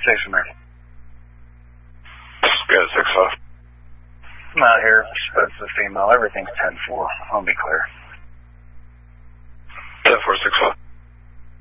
station there? Good, 6-5. Not here. That's the female. Everything's 10-4. I'll be clear.